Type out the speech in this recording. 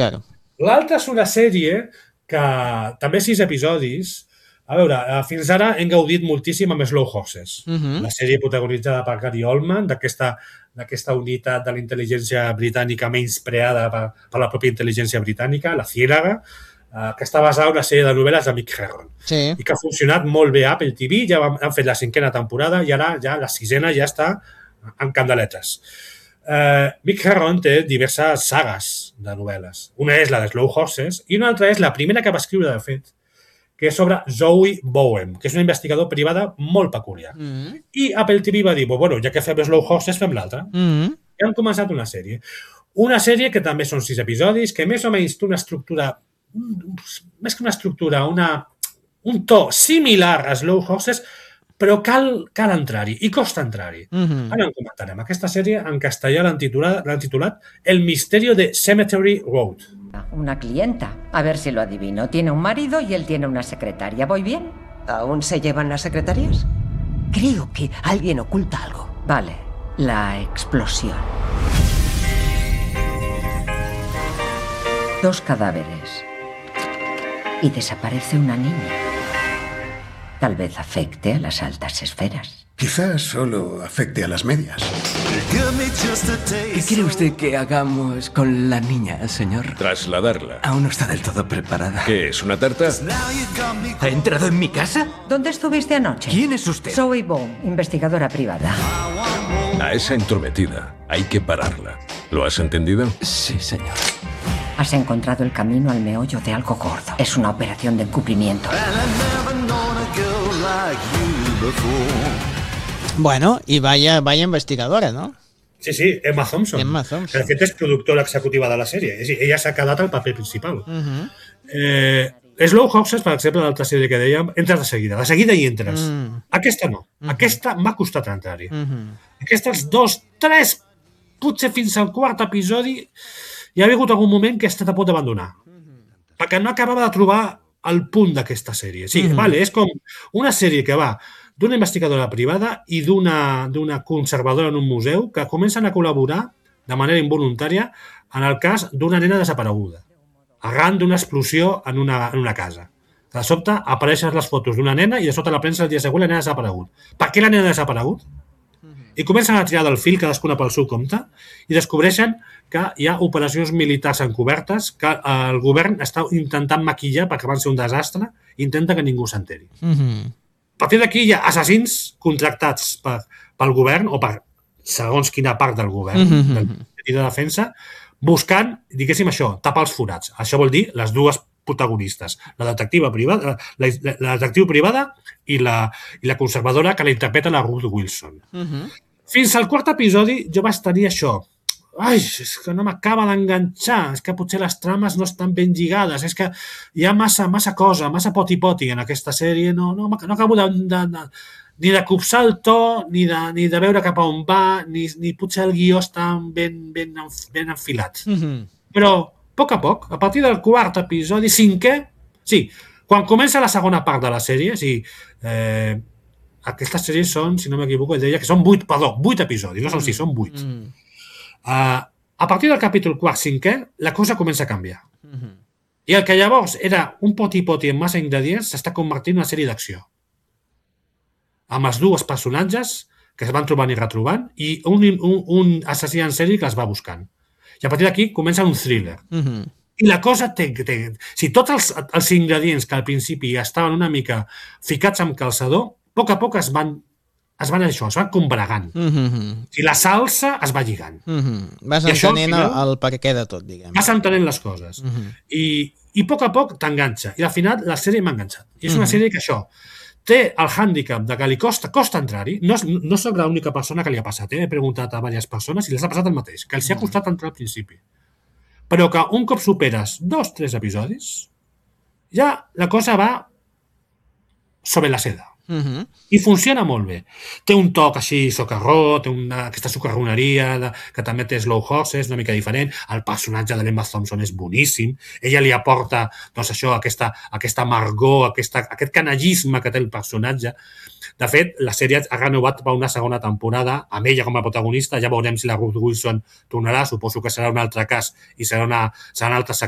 Claro. L'altra és una sèrie que també 6 episodis. A veure, fins ara hem gaudit moltíssim amb Slow Horses, la sèrie protagonitzada per Gary Oldman, d'aquesta unitat de la intel·ligència britànica menyspreada per la pròpia intel·ligència britànica, la Ciénaga, que està basada en una sèrie de novel·les de Mick Herron, i que ha funcionat molt bé a Apple TV. Ja han fet la 5a temporada i ara ja la 6a ja està en candeletes. Mick Herron té diverses sagues de novel·les. Una és la de Slow Horses i una altra és la primera que va escriure, de fet, que és sobre Zoe Bowen, que és una investigadora privada molt peculiar. I Apple TV va dir, bueno, ja que fem Slow Horses, fem l'altra. I han començat una sèrie. Una sèrie que també són 6 episodis, que més o menys té una estructura, més que una estructura, un to similar a Slow Horses, però cal entrar-hi, i costa entrar-hi. Ara en comentarem. Aquesta sèrie en castellà l'han titulat El misterio de Cemetery Road. Una clienta. A ver si lo adivino. Tiene un marido y él tiene una secretaria. ¿Voy bien? ¿Aún se llevan las secretarias? Creo que alguien oculta algo. Vale. La explosión. 2 cadáveres. Y desaparece una niña. Tal vez afecte a las altas esferas. Quizás solo afecte a las medias. ¿Qué quiere usted que hagamos con la niña, señor? Trasladarla. Aún no está del todo preparada. ¿Qué es, una tarta? ¿Ha entrado en mi casa? ¿Dónde estuviste anoche? ¿Quién es usted? Zoe Bowen, investigadora privada. A esa entrometida hay que pararla. ¿Lo has entendido? Sí, señor. Has encontrado el camino al meollo de algo gordo. Es una operación de encubrimiento. Bueno, y vaya investigadora, ¿no? Sí, Emma Thompson. De fet, és productora executiva de la sèrie. Ella s'ha quedat al paper principal. Slow Horses, per exemple, l'altra sèrie que dèiem, entres de seguida hi entres. Aquesta no. Aquesta m'ha costat entrar-hi. Aquests 2, 3, potser fins al 4 episodi, hi ha hagut algun moment que he estat a punt d'abandonar. Perquè no acabava de trobar el punt d'aquesta sèrie. Sí, és com una sèrie que va d'una investigadora privada i d'una conservadora en un museu que comencen a col·laborar de manera involuntària en el cas d'una nena desapareguda, arran d'una explosió en una casa. De sobte apareixen les fotos d'una nena i de sobte a la premsa el dia següent la nena ha desaparegut. Per què la nena ha desaparegut? I comencen a tirar del fil cadascuna pel seu compte i descobreixen que hi ha operacions militars encobertes que el govern està intentant maquillar perquè van ser un desastre i intenta que ningú s'enteri. A partir d'aquí hi ha assassins contractats pel govern o per segons quina part del govern de defensa buscant, diguéssim això, tapar els forats. Això vol dir les dues protagonistes, la detectiva privada i la conservadora que la interpreta la Ruth Wilson. Fins al 4 episodi jo vaig tenir això. És que no m'acaba d'enganxar, és que potser les trames no estan ben lligades, és que hi ha massa cosa, massa poti-poti en aquesta sèrie, no acabo ni de copsar el to, ni de veure cap a on va, ni potser el guió està ben enfilat. Però, a poc, a partir del 4 episodi, 5è, sí, quan comença la segona part de la sèrie, aquestes sèries són, si no m'equivoco, deia que són 8 episodis, no són 6, són 8. A partir del capítol 4-5è, la cosa comença a canviar. I el que llavors era un poti-poti amb massa ingredients s'està convertint en una sèrie d'acció. Amb els dos personatges que es van trobant i retrobant i un assassí en sèrie que els va buscant. I a partir d'aquí comença un thriller. I la cosa té... Si tots els ingredients que al principi estaven una mica ficats amb calçador, a poc es van combregant. Si la salsa es va lligant. Vas entenent el perquè de tot, diguem. Vas entenent les coses. I a poc t'enganxa. I al final la sèrie m'ha enganxat. I és una sèrie que això té el hàndicap de que li costa entrar-hi. No soc l'única persona que li ha passat. He preguntat a diverses persones i les ha passat el mateix, que els ha costat entrar al principi. Però que un cop superes 2-3 episodis, ja la cosa va sobre la seda. I funciona molt bé. Té un toc així socarró, té aquesta socarroneria que també té Slow Horses, una mica diferent. El personatge de l'Emma Thompson és boníssim. Ella li aporta aquesta amargor, aquest canallisme que té el personatge. De fet, la sèrie ha renovat per una segona temporada amb ella com a protagonista. Ja veurem si la Ruth Wilson tornarà. Suposo que serà un altre cas i seran altres